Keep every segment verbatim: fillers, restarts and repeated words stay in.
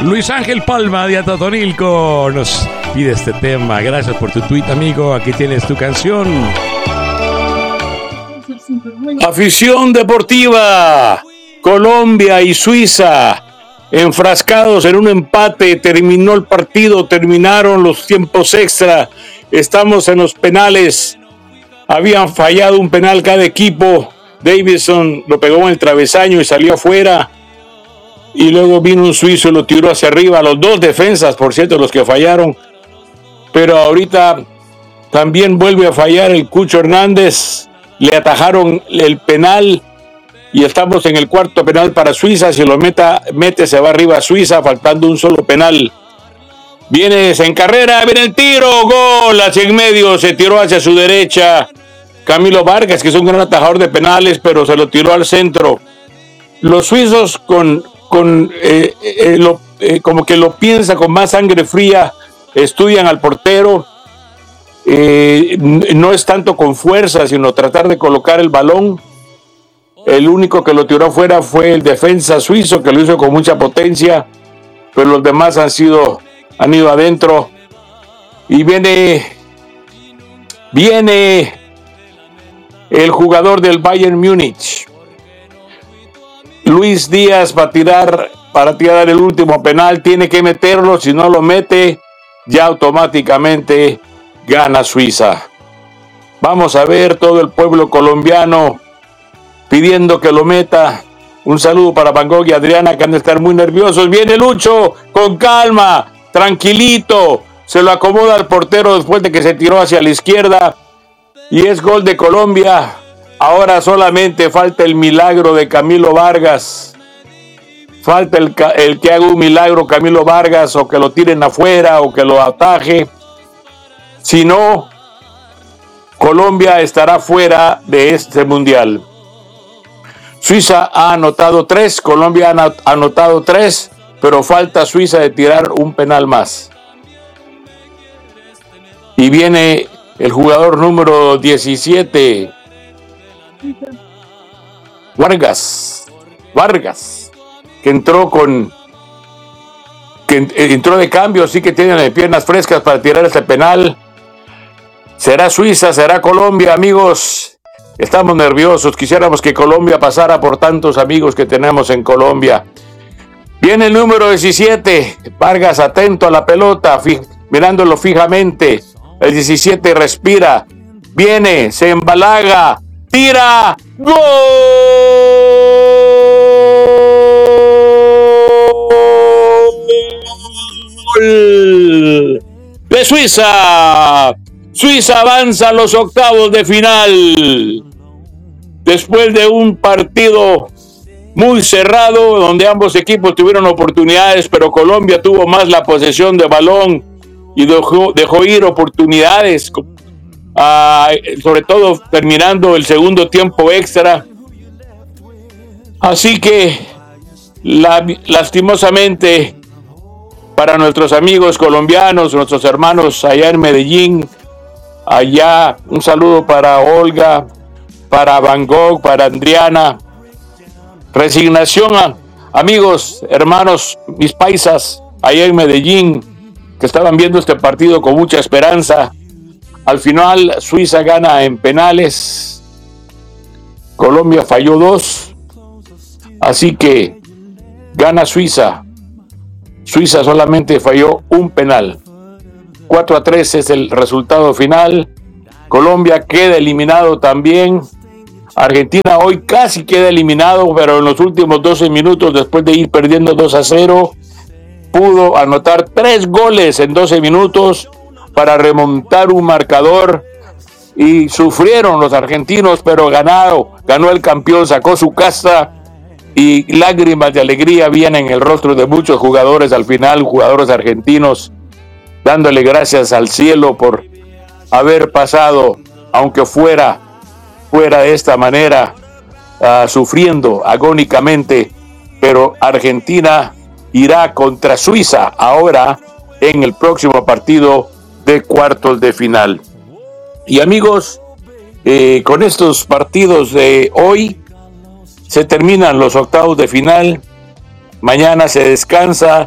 Luis Ángel Palma de Atotonilco nos pide este tema. Gracias por tu tweet, amigo. Aquí tienes tu canción. Afición deportiva. Colombia y Suiza enfrascados en un empate. Terminó el partido, terminaron los tiempos extra. Estamos en los penales. Habían fallado un penal cada equipo. Davidson lo pegó en el travesaño y salió afuera. Y luego vino un suizo y lo tiró hacia arriba. Los dos defensas, por cierto, los que fallaron. Pero ahorita también vuelve a fallar el Cucho Hernández. Le atajaron el penal. Y estamos en el cuarto penal para Suiza. Si lo meta, mete, se va arriba a Suiza, faltando un solo penal. Viene en carrera, viene el tiro, gol, hacia en medio, se tiró hacia su derecha. Camilo Vargas, que es un gran atajador de penales, pero se lo tiró al centro. Los suizos con, con eh, eh, lo, eh, como que lo piensa con más sangre fría, estudian al portero. Eh, no es tanto con fuerza, sino tratar de colocar el balón. El único que lo tiró fuera fue el defensa suizo, que lo hizo con mucha potencia, pero los demás han sido, han ido adentro. Y viene, viene el jugador del Bayern Múnich. Luis Díaz va a tirar, para tirar el último penal, tiene que meterlo, si no lo mete, ya automáticamente gana Suiza. Vamos a ver todo el pueblo colombiano pidiendo que lo meta. Un saludo para Van Gogh y Adriana, que han de estar muy nerviosos. Viene Lucho, con calma, tranquilito. Se lo acomoda al portero después de que se tiró hacia la izquierda. Y es gol de Colombia. Ahora solamente falta el milagro de Camilo Vargas. Falta el, el que haga un milagro Camilo Vargas, o que lo tiren afuera, o que lo ataje. Si no, Colombia estará fuera de este mundial. Suiza ha anotado tres, Colombia ha anotado tres, pero falta Suiza de tirar un penal más. Y viene el jugador número diecisiete, Vargas, Vargas, que entró con, que entró de cambio, sí que tiene piernas frescas para tirar este penal. ¿Será Suiza? ¿Será Colombia, amigos? Estamos nerviosos, quisiéramos que Colombia pasara por tantos amigos que tenemos en Colombia. Viene el número diecisiete, Vargas atento a la pelota, fi- mirándolo fijamente. El diecisiete respira, viene, se embalaga, tira, ¡gol! De Suiza. Suiza avanza a los octavos de final. Después de un partido muy cerrado, donde ambos equipos tuvieron oportunidades, pero Colombia tuvo más la posesión de balón y dejó, dejó ir oportunidades, uh, sobre todo terminando el segundo tiempo extra. Así que, la, lastimosamente, para nuestros amigos colombianos, nuestros hermanos allá en Medellín, allá, un saludo para Olga, para Van Gogh, para Adriana. Resignación a amigos, hermanos, mis paisas, allá en Medellín, que estaban viendo este partido con mucha esperanza. Al final, Suiza gana en penales. Colombia falló dos. Así que gana Suiza. Suiza solamente falló un penal. cuatro a tres es el resultado final. Colombia queda eliminado también. Argentina hoy casi queda eliminado, pero en los últimos doce minutos, después de ir perdiendo dos a cero, pudo anotar tres goles en doce minutos para remontar un marcador. Y sufrieron los argentinos, pero ganado, ganó el campeón, sacó su casta. Y lágrimas de alegría vienen en el rostro de muchos jugadores al final, jugadores argentinos, dándole gracias al cielo por haber pasado, aunque fuera, fuera de esta manera, uh, sufriendo agónicamente, pero Argentina irá contra Suiza ahora en el próximo partido de cuartos de final. Y amigos, eh, con estos partidos de hoy se terminan los octavos de final. Mañana se descansa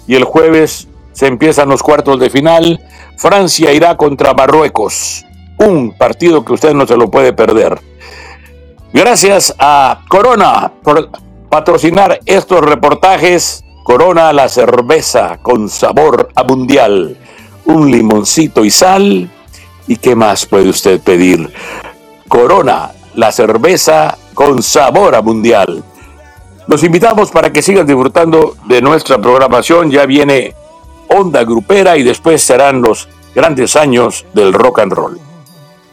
y el jueves se empiezan los cuartos de final. Francia irá contra Marruecos, un partido que usted no se lo puede perder. Gracias a Corona por patrocinar estos reportajes. Corona, la cerveza con sabor a mundial. Un limoncito y sal. ¿Y qué más puede usted pedir? Corona, la cerveza con sabor a mundial. Los invitamos para que sigan disfrutando de nuestra programación. Ya viene Onda Grupera y después serán los grandes años del rock and roll.